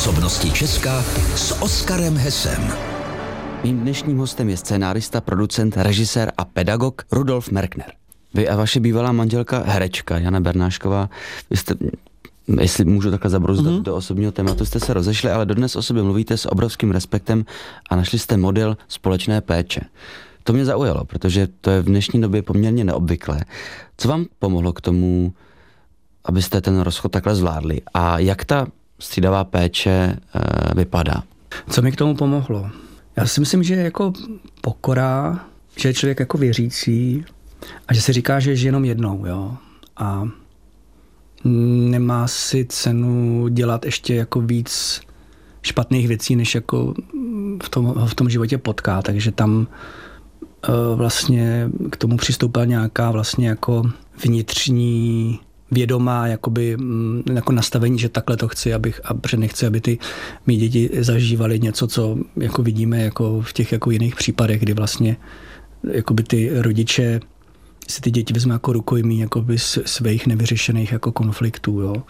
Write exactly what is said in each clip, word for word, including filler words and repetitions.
Osobnosti Česka s Oskarem Hessem. Mým dnešním hostem je scénárista, producent, režisér a pedagog Rudolf Merkner. Vy a vaše bývalá manželka, herečka Jana Bernášková, vy jste, jestli můžu takhle zabrouzdat mm-hmm. do osobního tématu, jste se rozešli, ale dodnes o sobě mluvíte s obrovským respektem a našli jste model společné péče. To mě zaujalo, protože to je v dnešní době poměrně neobvyklé. Co vám pomohlo k tomu, abyste ten rozchod takhle zvládli? A jak ta střídavá péče e, vypadá? Co mi k tomu pomohlo? Já si myslím, že jako pokora, že je člověk jako věřící a že si říká, že je jenom jednou, jo. A nemá si cenu dělat ještě jako víc špatných věcí, než jako v tom, v tom životě potká. Takže tam uh, vlastně k tomu přistoupila nějaká vlastně jako vnitřní vědomá jakoby, jako nastavení, že takhle to chci, abych, a protože nechci, aby ty mý děti zažívali něco, co jako vidíme jako v těch jako jiných případech, kdy vlastně jakoby ty rodiče si ty děti vezmou jako rukojmí jakoby svých nevyřešených jako konfliktů. Jo.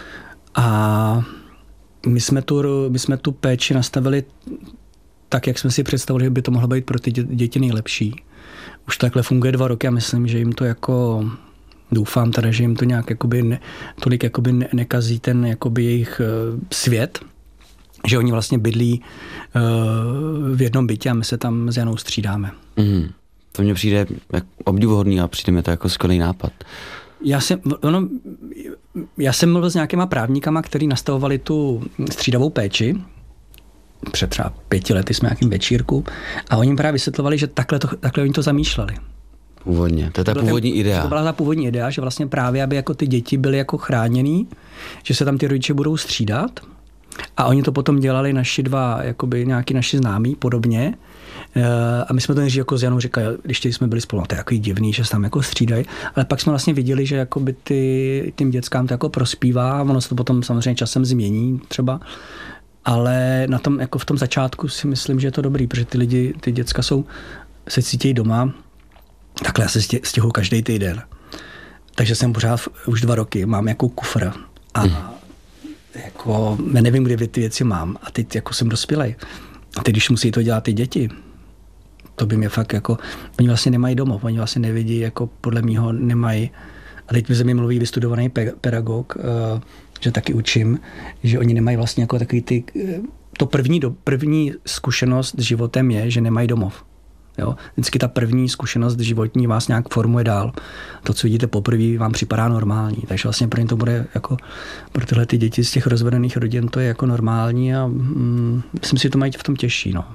A my jsme, tu, my jsme tu péči nastavili tak, jak jsme si představili, že by to mohlo být pro ty děti nejlepší. Už takhle funguje dva roky a myslím, že jim to jako doufám teda, že jim to nějak jakoby ne, tolik jakoby ne, nekazí ten jakoby jejich uh, svět, že oni vlastně bydlí uh, v jednom bytě a my se tam s Janou střídáme. Mm, to mně přijde jak obdivuhodný a přijde mi to jako skvělý nápad. Já jsem, ono, já jsem mluvil s nějakýma právníkama, kteří nastavovali tu střídavou péči. Před třeba pěti lety jsme nějakým večírku a oni právě vysvětlovali, že takhle, to, takhle oni to zamýšleli. Původně, to je ta původní idea. To byla ta původní idea, že vlastně právě, aby jako ty děti byly jako chráněný, že se tam ty rodiče budou střídat a oni to potom dělali naši dva, jakoby nějaký naši známí podobně a my jsme to nejdřív jako s Janou říkali, když jsme byli spolu, no to je jako divný, že se tam jako střídají, ale pak jsme vlastně viděli, že jakoby ty, tím dětskám to jako prospívá, ono se to potom samozřejmě časem změní třeba, ale na tom, jako v tom začátku si myslím, že je to dobrý, protože ty lidi, ty děcka jsou, se cítějí doma. Takhle já se stěhuji každý týden. Takže jsem pořád už dva roky, mám jako kufr a mm. jako nevím, kde ty věci mám a teď jako jsem dospělej. A teď, když musí to dělat ty děti, to by mě fakt jako, oni vlastně nemají domov, oni vlastně nevidí, jako podle mýho nemají. A teď mi ze mě mluví vystudovaný pe- pedagog, uh, že taky učím, že oni nemají vlastně jako takový ty, to první, do, první zkušenost s životem je, že nemají domov. Jo? Vždycky ta první zkušenost životní vás nějak formuje dál. To, co vidíte poprvé, vám připadá normální. Takže vlastně pro ně to bude jako, pro tyhle ty děti z těch rozvedených rodin to je jako normální a mm, myslím si, že to mají v tom těžší. No.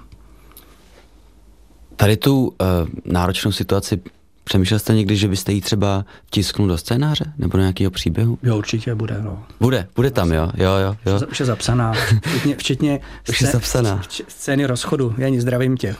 Tady tu uh, náročnou situaci přemýšlel jste někdy, že byste jí třeba tisknul do scénáře nebo do nějakého příběhu? Jo, určitě bude. No. Bude, bude tam, jo, jo, jo. jo. Už je zapsaná, včetně, včetně Už je zapsaná. Scény rozchodu. Jani, zdravím tě.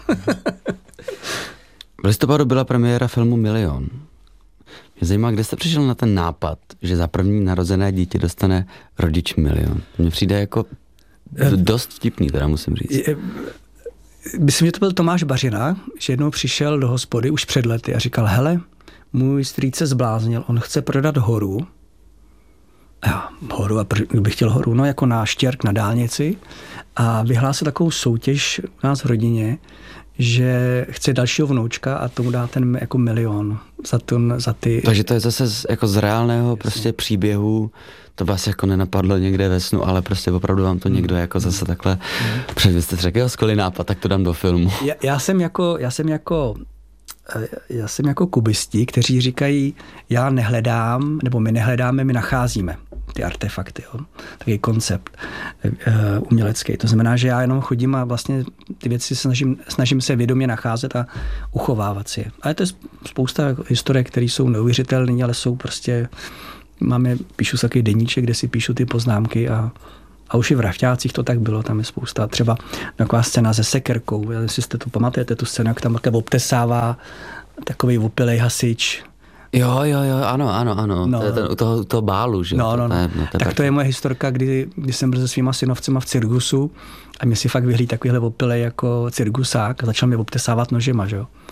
V listopadu byla premiéra filmu Milion. Mě zajímá, kde jste přišel na ten nápad, že za první narozené dítě dostane rodič milion. Mně přijde jako dost vtipný, teda musím říct. Myslím, že to byl Tomáš Bařina, že jednou přišel do hospody už před lety a říkal, hele, můj strýc se zbláznil, on chce prodat horu. A já, horu, a pr- bych chtěl horu, no jako náštěrk na dálnici a vyhlásil takovou soutěž u nás v rodině, že chce dalšího vnoučka a tomu dá ten jako milion za, ten, za ty... Takže to je zase z, jako z reálného Jasně. prostě příběhu, to vás jako nenapadlo někde ve snu, ale prostě opravdu vám to někdo jako zase takhle... Mm. Protože vy jste řekl, jo, skvělý nápad, tak to dám do filmu. Já, já jsem jako... Já jsem jako Já jsem jako kubisti, kteří říkají, já nehledám, nebo my nehledáme, my nacházíme ty artefakty. Jo. Takový koncept uh, umělecký. To znamená, že já jenom chodím a vlastně ty věci snažím, snažím se vědomě nacházet a uchovávat si je. Ale to je spousta historiek, které jsou neuvěřitelné, ale jsou prostě, máme, píšu takový deníček, kde si píšu ty poznámky a A už i v Rafťácích to tak bylo, tam je spousta. Třeba taková scéna se sekerkou, jestli jste to pamatujete, tu scénu, jak tam také obtesává takový opilej hasič. Jo, jo, jo, ano, ano, ano. No. To je ten, u toho, toho bálu, že? No, no, no. Ne, no to tak to je moje historka, kdy, kdy jsem byl se svýma synovcema v cirkusu a mě si fakt vyhlíd takovýhle opilej jako cirkusák a začal mě obtesávat nožema, že jo.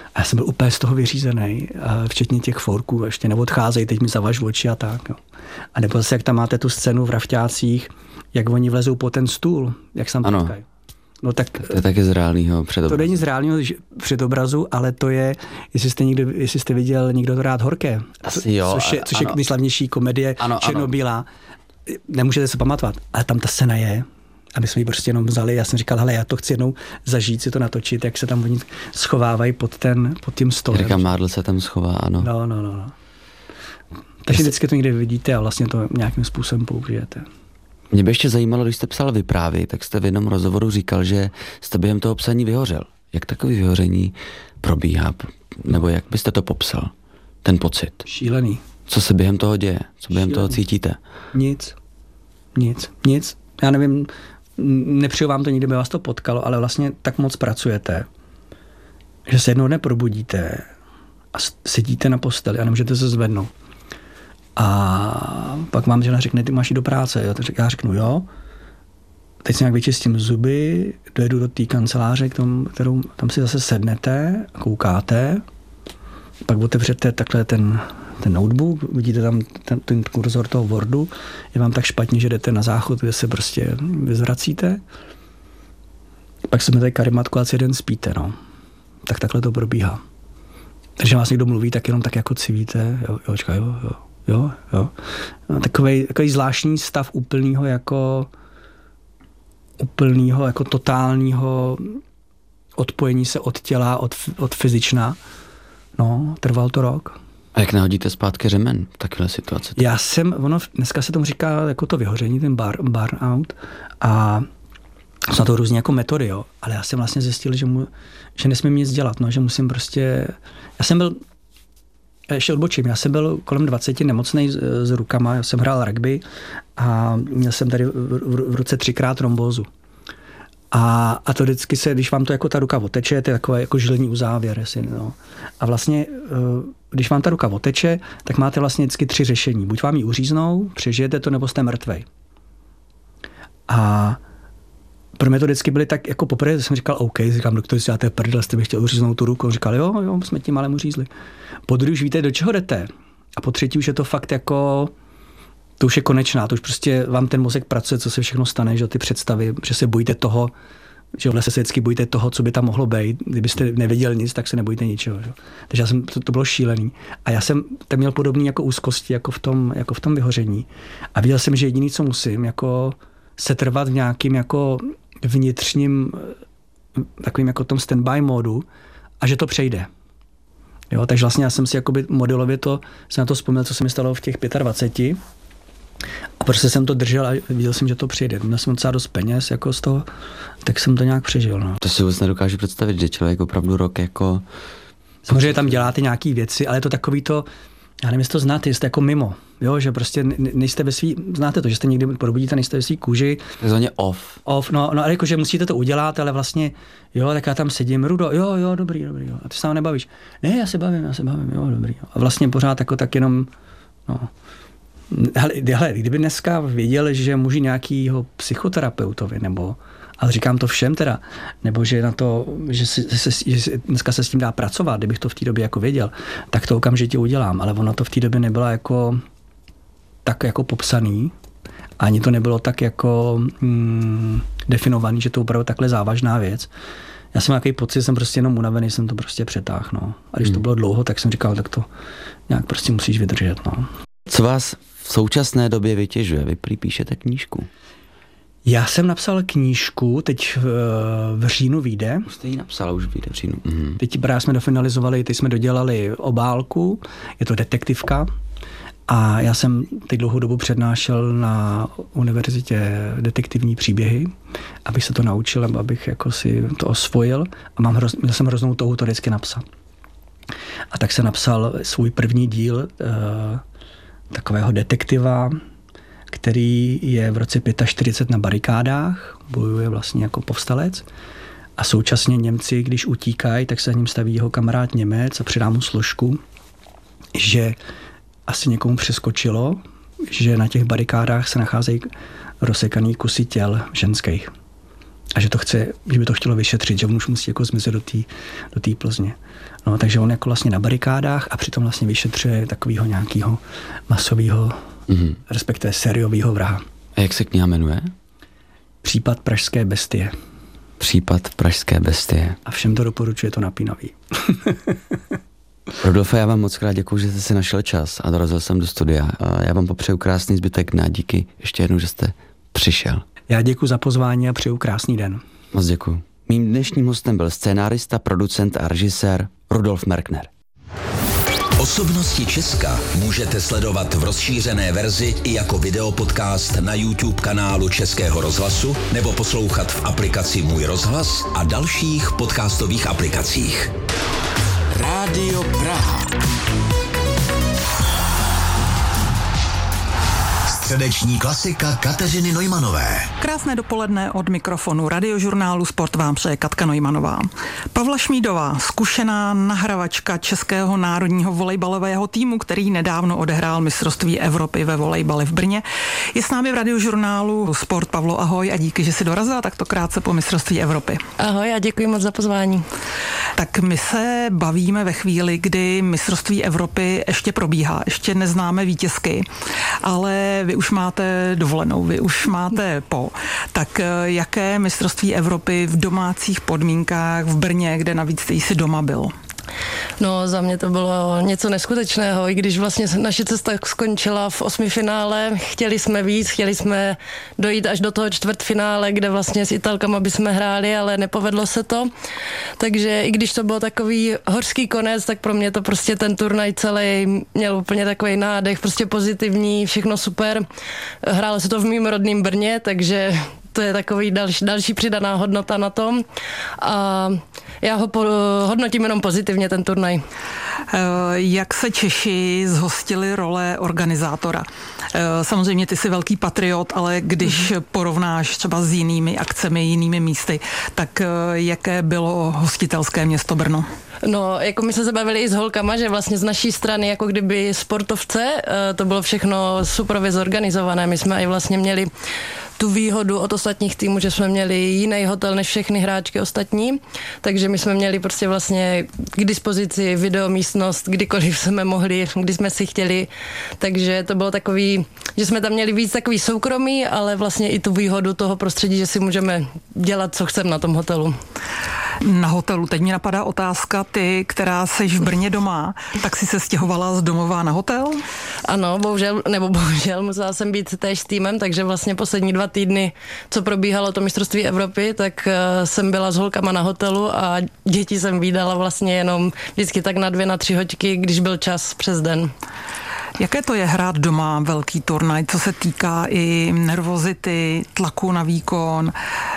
A já jsem byl úplně z toho vyřízený, včetně těch forků, ještě neodcházejí, teď mi zavaž oči a tak. Jo. A nebo zase, jak tam máte tu scénu v Rafťácích, jak oni vlezou po ten stůl, jak se tam potkají. No tak, to je taky z reálného předobrazu. To není z reálného předobrazu, ale to je, jestli jste, někdy, jestli jste viděl Někdo to rád horké, Asi jo, což je, což je nejslavnější komedie černobílá. Nemůžete se pamatovat, ale tam ta scéna je. A my jsme ji prostě jenom vzali. Já jsem říkal, hele, já to chci jednou zažít, si to natočit, jak se tam oni schovávají pod, ten, pod tím stolem. Jirka Mádl se tam schová, ano. No, no, no. no. Takže vždycky to někde vidíte a vlastně to nějakým způsobem použijete. Mě by ještě zajímalo, když jste psal Vyprávěj, tak jste v jednom rozhovoru říkal, že jste během toho psaní vyhořel. Jak takové vyhoření probíhá? Nebo jak byste to popsal? Ten pocit. Šílený. Co se během toho děje? Co během Šílený. toho cítíte? Nic. Nic. Nic. Já nevím, nepřeju vám to nikdy, by vás to potkalo, ale vlastně tak moc pracujete, že se jednou neprobudíte a sedíte na posteli a nemůžete se zvednout. A pak vám žena řekne, ty máš jít do práce. Jo? Já řeknu, jo. Teď si nějak vyčistím zuby, dojedu do té kanceláře, k tomu, kterou tam si zase sednete a koukáte. Pak otevřete takhle ten, ten notebook, vidíte tam ten, ten kurzor toho Wordu, je vám tak špatně, že jdete na záchod, kde se prostě vyzvracíte. Pak se tady karimatku a celý den spíte, no. Tak takhle to probíhá. Takže vás někdo mluví, tak jenom tak jako civíte, jo, jo, čekaj, jo, jo. Jo, jo. No, takovej, takový zvláštní stav úplného jako úplného jako totálního odpojení se od těla, od, od fyzična. No, trval to rok. A jak nahodíte zpátky řemen v takové situaci? Já jsem, ono, dneska se tomu říká jako to vyhoření, ten bar, burnout a jsou to různě jako metody, jo. Ale já jsem vlastně zjistil, že, mu, že nesmím nic dělat, no, že musím prostě, já jsem byl ještě odbočím. Já jsem byl kolem dvaceti nemocnej s, s rukama, já jsem hrál rugby a měl jsem tady v, v, v ruce třikrát trombózu. A, a to vždycky se, když vám to jako ta ruka oteče, to je takové jako žilní uzávěr. Jestli, no. A vlastně, když vám ta ruka oteče, tak máte vlastně vždycky tři řešení. Buď vám ji uříznou, přežijete to, nebo jste mrtvej. A pro mě to vždycky byly tak, jako poprvé jsem říkal, OK, říkám, doktor, si dáte prdel, jste mi chtěl uříznout tu ruku. On říkal, jo, jo, jsme tím malem uřízli. Po druhé už víte, do čeho jdete. A po třetí už je to fakt jako, to už je konečná, to už prostě vám ten mozek pracuje, co se všechno stane, že ty představy, že se bojíte toho, že vlastně se vždycky bojíte toho, co by tam mohlo být. Kdybyste nevěděl nic, tak se nebojíte ničeho. Že? Takže já jsem, to, to bylo šílený. A já jsem tam měl podobný jako úzkosti, jako v tom, jako v tom vyhoření. A viděl jsem, že jediný, co musím, jako setrvat v nějakým jako vnitřním takovým jako tom standby módu a že to přejde. Jo, takže vlastně já jsem si jakoby modelově to, jsem na to vzpomněl, co se mi stalo v těch dvaceti pěti a prostě jsem to držel a viděl jsem, že to přijde. Měl jsem docela dost peněz jako z toho, tak jsem to nějak přežil. No. To si vůbec nedokážu představit, že člověk opravdu rok jako... Samozřejmě tam děláte nějaký věci, ale je to takový to, já nevím, jestli to znáte, jste jako mimo, jo, že prostě nejste ve svý, znáte to, že jste někdy probudíte, nejste ve svý kůži. Takzvaně off. Off, no, no ale jako, že musíte to udělat, ale vlastně, jo, tak já tam sedím, Rudo, jo, jo, dobrý, dobrý, jo, a ty se tam nebavíš. Ne, já se bavím, já se bavím, jo, dobrý. Jo. A vlastně pořád jako tak jenom, no. Hele, hele, kdyby dneska věděl, že můžu nějakýho psychoterapeutovi, nebo, ale říkám to všem teda, nebo že na to, že, si, že, si, že dneska se s tím dá pracovat, kdybych to v té době jako věděl, tak to okamžitě udělám, ale ono to v té době nebylo jako tak jako popsaný, ani to nebylo tak jako mm, definovaný, že to je opravdu takhle závažná věc. Já jsem nějaký pocit, jsem prostě jenom unavený, jsem to prostě přetáhl, no. A když hmm. to bylo dlouho, tak jsem říkal, tak to nějak prostě musíš vydržet, no. Co vás v současné době vytěžuje? Vy prý píšete knížku. Já jsem napsal knížku, teď v, v říjnu vyjde. Už jste ji napsala, už vyjde v říjnu. Mhm. Teď právě jsme dofinalizovali, teď jsme dodělali obálku, je to detektivka. A já jsem teď dlouhou dobu přednášel na univerzitě detektivní příběhy, abych se to naučil, abych jako si to osvojil. A mám hroz, měl jsem hroznou touhu to vždycky napsat. A tak jsem napsal svůj první díl eh, takového detektiva, který je v roce čtyřicet pět na barikádách, bojuje vlastně jako povstalec. A současně Němci, když utíkají, tak se za ním staví jeho kamarád Němec a předá mu složku, že asi někomu přeskočilo, že na těch barikádách se nacházejí rozsekaný kusy těl ženských. a že to chce, že by to chtělo vyšetřit, že on už musí jako zmizet do té do té Plzně. No, takže on jako vlastně na barikádách a přitom vlastně vyšetřuje takového nějakého masového, mm-hmm. respektive sériového vraha. A jak se kniha jmenuje? Případ pražské bestie. Případ pražské bestie. A všem to doporučuje, to napínavý. Rudolfe, já vám moc krát děkuju, že jste si našel čas a dorazil jsem do studia. A já vám popřeju krásný zbytek dne. Díky ještě jednou, že jste přišel. Já děkuji za pozvání a přeju krásný den. Moc děkuju. Mým dnešním hostem byl scénárista, producent a režisér Rudolf Merkner. Osobnosti Česka můžete sledovat v rozšířené verzi i jako videopodcast na YouTube kanálu Českého rozhlasu nebo poslouchat v aplikaci Můj rozhlas a dalších podcastových aplikacích. Rádio Praha. Středeční klasika Kateřiny Neumanové. Krásné dopoledne od mikrofonu Radiožurnálu Sport vám přeje Katka Neumannová. Pavla Šmídová, zkušená nahravačka českého národního volejbalového týmu, který nedávno odehrál mistrovství Evropy ve volejbale v Brně, je s námi v Radiožurnálu Sport. Pavlo, ahoj a díky, že jsi dorazila takto krátce po mistrovství Evropy. Ahoj a děkuji moc za pozvání. Tak my se bavíme ve chvíli, kdy mistrovství Evropy ještě probíhá, ještě neznáme vítězky, ale vy už máte dovolenou, vy už máte po. Tak jaké mistrovství Evropy v domácích podmínkách v Brně, kde navíc ty jsi doma byl? No, za mě to bylo něco neskutečného, i když vlastně naše cesta skončila v osmifinále, chtěli jsme víc, chtěli jsme dojít až do toho čtvrtfinále, kde vlastně s Italkama bychom hráli, ale nepovedlo se to. Takže i když to byl takový hořký konec, tak pro mě to prostě ten turnaj celý měl úplně takový nádech, prostě pozitivní, všechno super. Hrálo se to v mým rodným Brně, takže to je takový další, další přidaná hodnota na tom a já ho po, hodnotím jenom pozitivně, ten turnaj. Jak se Češi zhostili role organizátora? Samozřejmě ty jsi velký patriot, ale když porovnáš třeba s jinými akcemi, jinými místy, tak jaké bylo hostitelské město Brno? No, jako my jsme se bavili i s holkama, že vlastně z naší strany, jako kdyby sportovce, to bylo všechno super zorganizované. My jsme i vlastně měli tu výhodu od ostatních týmů, že jsme měli jiný hotel než všechny hráčky ostatní, takže my jsme měli prostě vlastně k dispozici videomístnost, kdykoliv jsme mohli, kdy jsme si chtěli, takže to bylo takový, že jsme tam měli víc takový soukromí, ale vlastně i tu výhodu toho prostředí, že si můžeme dělat, co chceme na tom hotelu. Na hotelu. Teď mi napadá otázka, ty, která seš v Brně doma, tak si se stěhovala z domova na hotel? Ano, bohužel, nebo bohužel, musela jsem být též s týmem, takže vlastně poslední dva týdny, co probíhalo to mistrovství Evropy, tak uh, jsem byla s holkama na hotelu a děti jsem vídala vlastně jenom vždycky tak na dvě, na tři hoďky, když byl čas přes den. Jaké to je hrát doma velký turnaj, co se týká i nervozity, tlaku na výkon?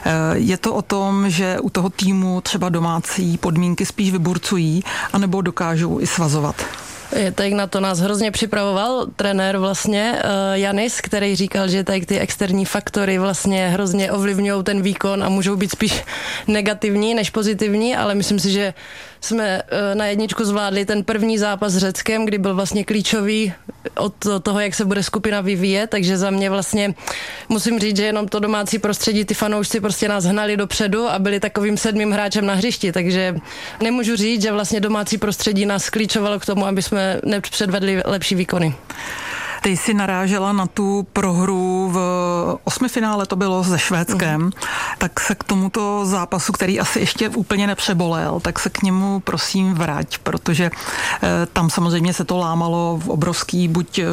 Je to o tom, že u toho týmu třeba domácí podmínky spíš vyburcují, anebo dokážou i svazovat? Je, tak na to nás hrozně připravoval trenér vlastně uh, Janis, který říkal, že tady ty externí faktory vlastně hrozně ovlivňují ten výkon a můžou být spíš negativní než pozitivní, ale myslím si, že jsme uh, na jedničku zvládli ten první zápas s Řeckem, kdy byl vlastně klíčový od toho, jak se bude skupina vyvíjet, takže za mě vlastně musím říct, že jenom to domácí prostředí, ty fanoušci prostě nás hnali dopředu a byli takovým sedmým hráčem na hřišti, takže nemůžu říct, že vlastně domácí prostředí nás klíčovalo k tomu, aby jsme nepředvedli lepší výkony. Ty jsi narážela na tu prohru v osmifinále, to bylo se Švédskem, mm. tak se k tomuto zápasu, který asi ještě úplně nepřebolel, tak se k němu prosím vrať, protože eh, tam samozřejmě se to lámalo v obrovský buď eh,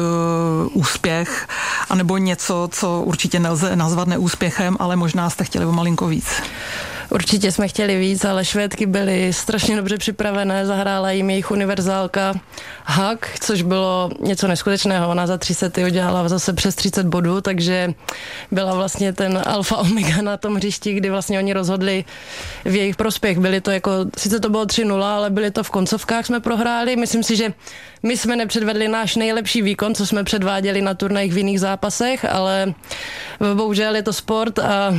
úspěch, anebo něco, co určitě nelze nazvat neúspěchem, ale možná jste chtěli o malinko víc. Určitě jsme chtěli víc, ale Švédky byly strašně dobře připravené, zahrála jim jejich univerzálka Hak, což bylo něco neskutečného. Ona za tři sety udělala zase přes třicet bodů, takže byla vlastně ten alfa omega na tom hřišti, kdy vlastně oni rozhodli v jejich prospěch. Byli to jako, sice to bylo tři nula, ale byli to v koncovkách jsme prohráli. Myslím si, že my jsme nepředvedli náš nejlepší výkon, co jsme předváděli na turnajích v jiných zápasech, ale bohužel je to sport a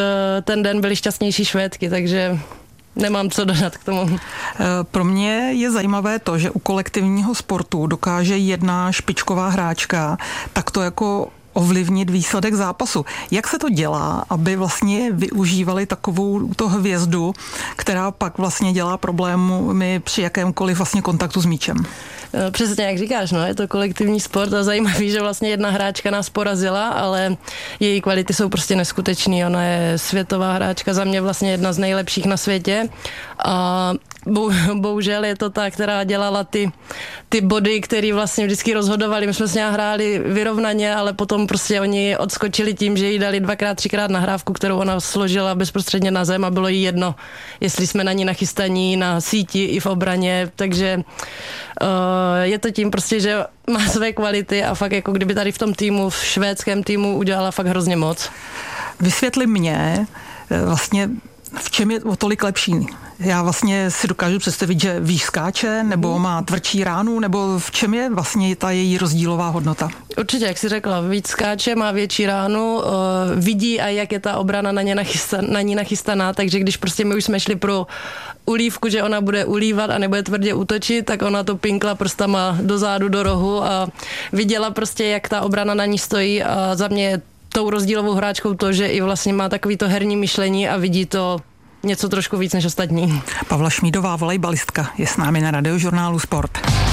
ten den byli šťastnější Švédky, takže nemám co dodat k tomu. Pro mě je zajímavé to, že u kolektivního sportu dokáže jedna špičková hráčka takto jako ovlivnit výsledek zápasu. Jak se to dělá, aby vlastně využívali takovou to hvězdu, která pak vlastně dělá problémy při jakémkoliv vlastně kontaktu s míčem? Přesně jak říkáš, no, je to kolektivní sport a zajímavý, že vlastně jedna hráčka nás porazila, ale její kvality jsou prostě neskutečný. Ona je světová hráčka, za mě vlastně jedna z nejlepších na světě a bohužel je to ta, která dělala ty, ty body, které vlastně vždycky rozhodovali. My jsme s ní hráli vyrovnaně, ale potom prostě oni odskočili tím, že jí dali dvakrát, třikrát nahrávku, kterou ona složila bezprostředně na zem a bylo jí jedno, jestli jsme na ní nachystaní na síti i v obraně, takže uh, je to tím prostě, že má své kvality a fakt jako kdyby tady v tom týmu, v švédském týmu udělala fakt hrozně moc. Vysvětli mě vlastně, v čem je o tolik lepší. Já vlastně si dokážu představit, že výš skáče, nebo má tvrdší ránu, nebo v čem je vlastně ta její rozdílová hodnota? Určitě, jak jsi řekla, víc skáče, má větší ránu, uh, vidí a jak je ta obrana na, ně nachystan, na ní nachystaná, takže když prostě my už jsme šli pro ulívku, že ona bude ulívat a nebude tvrdě útočit, tak ona to pinkla prstama do zádu, do rohu a viděla prostě, jak ta obrana na ní stojí a za mě je tou rozdílovou hráčkou to, že i vlastně má takový to herní myšlení a vidí to něco trošku víc než ostatní. Pavla Šmídová, volejbalistka, je s námi na Radiožurnálu Sport.